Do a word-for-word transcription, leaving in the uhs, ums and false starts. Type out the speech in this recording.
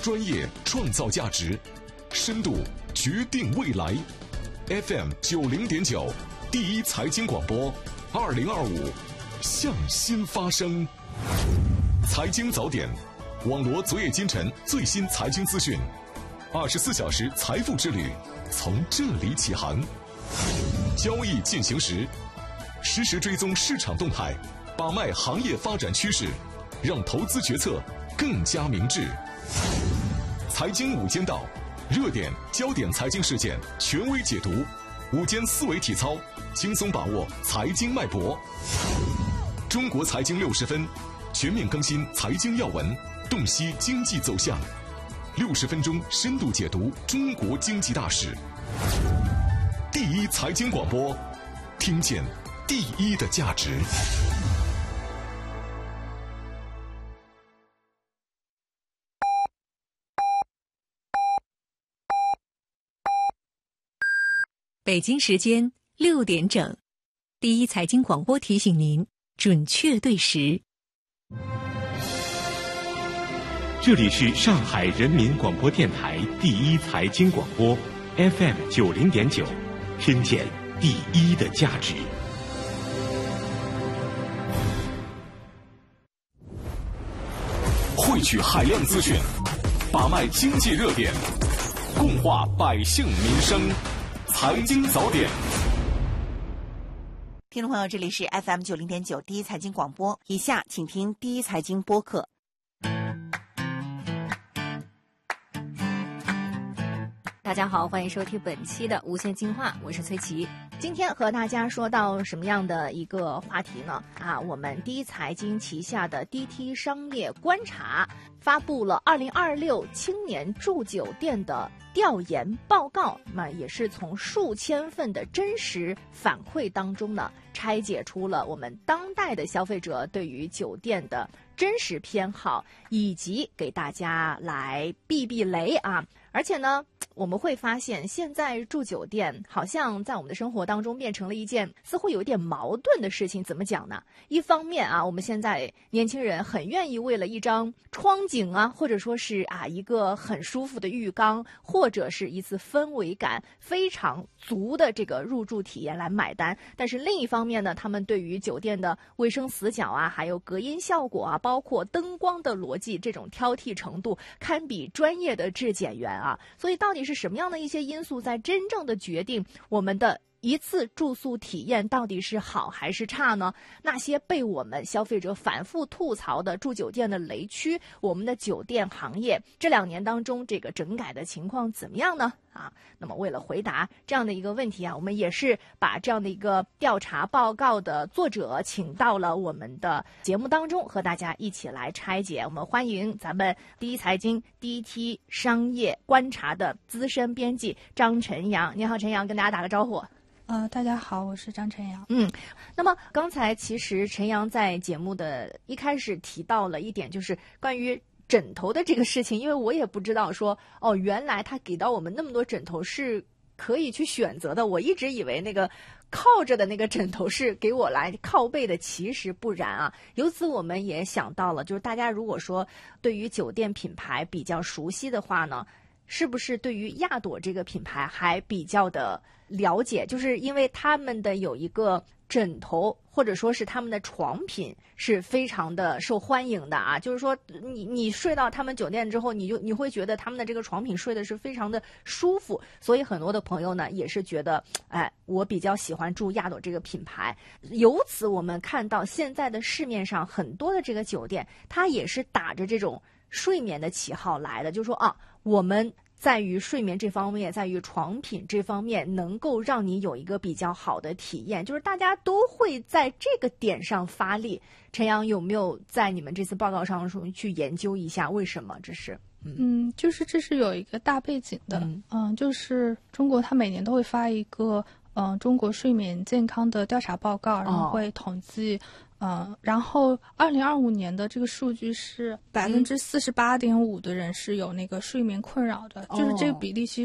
专业创造价值，深度决定未来。F M 九零点九，第一财经广播，二零二五，向心发声。财经早点，网罗昨夜今晨最新财经资讯，二十四小时财富之旅从这里起航。交易进行时，实时追踪市场动态，把脉行业发展趋势，让投资决策更加明智。财经午间到，热点焦点财经事件权威解读，午间思维体操，轻松把握财经脉搏。中国财经六十分，全面更新财经要闻，洞悉经济走向。六十分钟深度解读中国经济大事。第一财经广播，听见第一的价值。 北京时间六点整，第一财经广播提醒您准确对时。 这里是上海人民广播电台第一财经广播 F M 九零点九，听见第一的价值。 汇取海量资讯，把脉经济热点，共话百姓民生。财经早点， 听众朋友，这里是 F M 九零点九第一财经广播，以下请听第一财经播客。 大家好，欢迎收听本期的无限进化，我是崔琦。今天和大家说到什么样的一个话题呢？啊，我们第一财经旗下的 D T 商业观察发布了二零二六青年住酒店的调研报告，那也是从数千份的真实反馈当中呢，拆解出了我们当代的消费者对于酒店的真实偏好，以及给大家来避避雷啊。而且呢，我们会发现现在住酒店好像在我们的生活当中变成了一件似乎有一点矛盾的事情。怎么讲呢？一方面啊，我们现在年轻人很愿意为了一张窗景啊，或者说是啊一个很舒服的浴缸，或者是一次氛围感非常足的这个入住体验来买单。但是另一方面呢，他们对于酒店的卫生死角啊，还有隔音效果啊，包括灯光的逻辑，这种挑剔程度堪比专业的质检员啊。所以到底是什么样的一些因素在真正的决定我们的一次住宿体验到底是好还是差呢？那些被我们消费者反复吐槽的住酒店的雷区，我们的酒店行业这两年当中这个整改的情况怎么样呢？啊，那么为了回答这样的一个问题啊，我们也是把这样的一个调查报告的作者请到了我们的节目当中，和大家一起来拆解。我们欢迎咱们第一财经 D T 商业观察的资深编辑张晨阳。你好，陈阳，跟大家打个招呼。 呃，大家好，我是张晨阳。 嗯，那么刚才其实陈阳在节目的一开始提到了一点，就是关于枕头的这个事情，因为我也不知道说哦，原来他给到我们那么多枕头是可以去选择的。我一直以为那个靠着的那个枕头是给我来靠背的，其实不然啊。由此我们也想到了，就是大家如果说对于酒店品牌比较熟悉的话呢，是不是对于亚朵这个品牌还比较的了解？就是因为他们的有一个枕头或者说是他们的床品是非常的受欢迎的啊，就是说你你睡到他们酒店之后，你就你会觉得他们的这个床品睡的是非常的舒服，所以很多的朋友呢也是觉得，哎，我比较喜欢住亚朵这个品牌。由此我们看到现在的市面上很多的这个酒店，它也是打着这种睡眠的旗号来的，就是说啊，我们在于睡眠这方面，在于床品这方面能够让你有一个比较好的体验，就是大家都会在这个点上发力。陈阳有没有在你们这次报告上去研究一下为什么这是？ 嗯, 嗯就是这是有一个大背景的。嗯, 嗯就是中国它每年都会发一个嗯、呃、中国睡眠健康的调查报告，然后会统计、哦嗯，然后二零二五年的这个数据是百分之四十八点五的人是有那个睡眠困扰的，嗯、就是这个比例其实